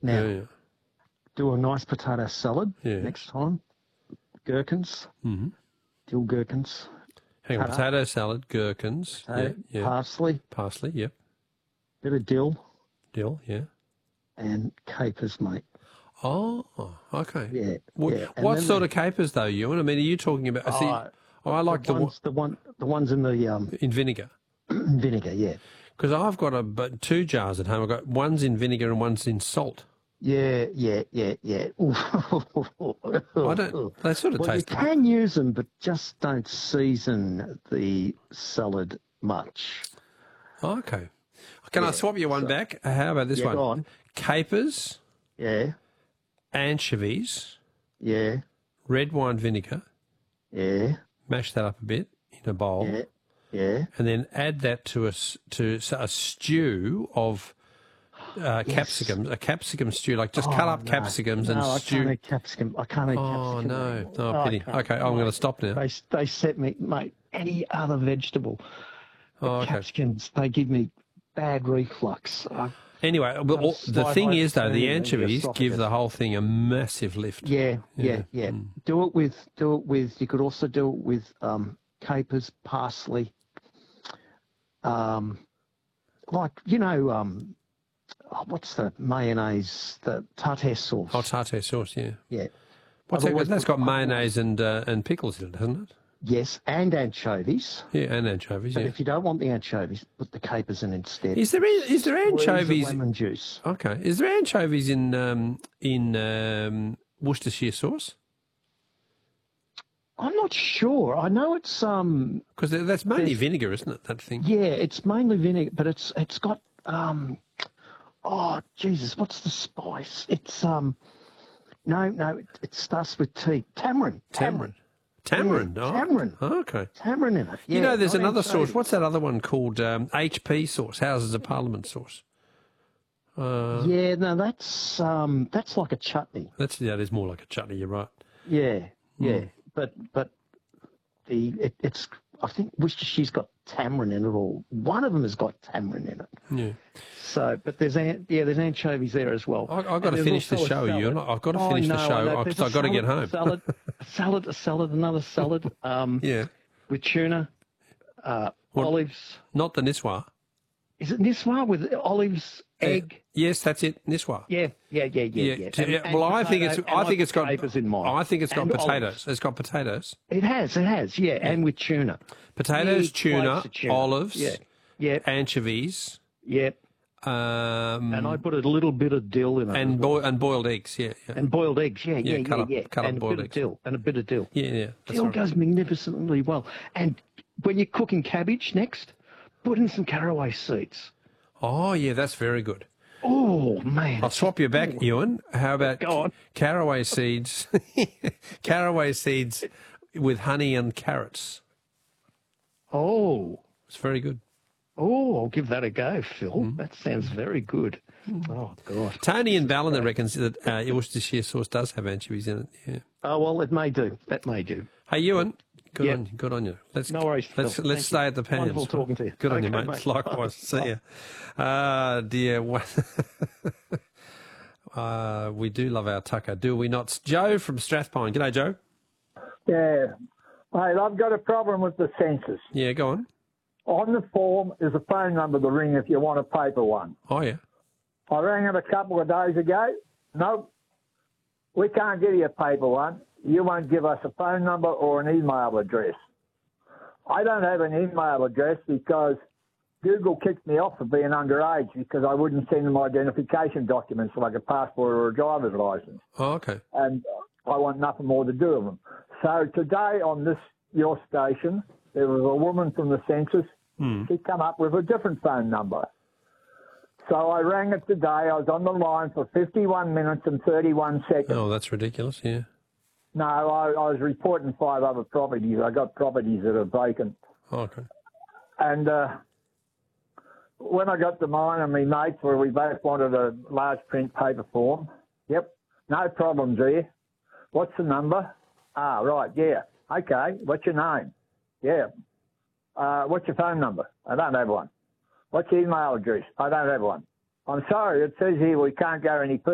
Now, Yeah. do a nice potato salad Yeah. next time. Gherkins, dill gherkins, Hang on, Ta-da. potato salad, gherkins, potato, yeah, parsley, yep, bit of dill, dill, yeah. and capers, mate. Oh, okay. Yeah, What, yeah. And what then sort of capers though, Ewan? I mean, are you talking about? I like the ones in the in vinegar. vinegar. Yeah, Because I've got two jars at home. I've got one's in vinegar and one's in salt. yeah. I don't. They sort of Well, you taste. can use them, but just don't season the salad much. Oh, okay. Can I swap you one back? How about this one? Go on. Capers, Yeah, anchovies, yeah, red wine vinegar. yeah, Mash that up a bit in a bowl. yeah, yeah. And then add that to a stew of capsicums, a capsicum stew, like just cut up capsicums and stew. I can't eat capsicum. I can't eat Oh, capsicum. no. Anymore. Oh, pity. Okay, I'm going to stop now. They set me, mate, any other vegetable. Oh, okay. Capsicums, they give me bad reflux. Anyway, the thing is, though, the anchovies give the whole thing a massive lift. Yeah. Do it with. You could also do it with capers, parsley. What's the mayonnaise? The tartare sauce. Oh, tartare sauce, yeah. Yeah. What's that? That's got mayonnaise and pickles in it, hasn't it? Yes, and anchovies. Yeah, and anchovies. But yeah. if you don't want the anchovies, put the capers in instead. Is there anchovies? Lemon juice. Okay. Is there anchovies in Worcestershire sauce? I'm not sure. I know it's because that's mainly vinegar, isn't it? That thing. Yeah, it's mainly vinegar, but it's got oh Jesus, what's the spice? It's no, it starts with T. Tamarind. Tamarind. Yeah, Oh, tamarind. Okay. Tamarind in it. Yeah, there's another sauce. What's that other one called? HP sauce, Houses of Parliament sauce. Yeah, no, that's like a chutney. That is more like a chutney. You're right. Yeah. But it's I think Worcestershire's got tamarind in it, or one of them has got tamarind in it. Yeah. So, but there's anchovies there as well. I've got to finish the show, Ewan. I've got to finish the show because I've got to get home. A salad, another salad. Yeah. With tuna, olives. Not the Niswa. Is it Niswa with olives, egg? Yes, that's it. Niswa. Yeah. Well, I think it's got capers in mine. I think it's got And potatoes. olives. It's got potatoes. It has, yeah, and with tuna. Potatoes, Big tuna, plates of tuna. olives, yeah, anchovies. Yep. And I put a little bit of dill in it. And boiled eggs, yeah. And boiled eggs, yeah. Cut up and boiled a bit eggs. of dill, and a bit of dill. Yeah. Dill goes magnificently well. And when you're cooking cabbage next, put in some caraway seeds. Oh, yeah, that's very good. Oh, man. I'll swap you back, Ewan. How about caraway seeds? Caraway seeds with honey and carrots. Oh. It's very good. Oh, I'll give that a go, Phil. That sounds very good. Oh, God. Tony in Ballina reckons that Worcestershire sauce does have anchovies in it. Yeah. Oh, well, it may do. That may do. Hey, Ewan. Good on you. No worries, Phil. Let's stay at the pans. Wonderful talking to you. Good on you, mate. Bye. Likewise. See you. Dear. We do love our tucker, do we not? Joe from Strathpine. G'day, Joe. Yeah. Mate, I've got a problem with the census. Yeah, go on. On the form is a phone number to ring if you want a paper one. Oh, yeah. I rang it a couple of days ago. Nope. We can't give you a paper one. You won't give us a phone number or an email address. I don't have an email address because Google kicked me off for being underage because I wouldn't send them identification documents like a passport or a driver's license. Oh, okay. And I want nothing more to do with them. So today on your station, there was a woman from the census. She come up with a different phone number. So I rang it today. I was on the line for 51 minutes and 31 seconds. Oh, that's ridiculous, yeah. No, I was reporting 5 other properties. I got properties that are vacant. Oh, okay. And when I got to mine and my mates, where we both wanted a large print paper form, yep, no problems there. What's the number? Ah, right, yeah. Okay, what's your name? Yeah. What's your phone number? I don't have one. What's your email address? I don't have one. I'm sorry, it says here we can't go any further.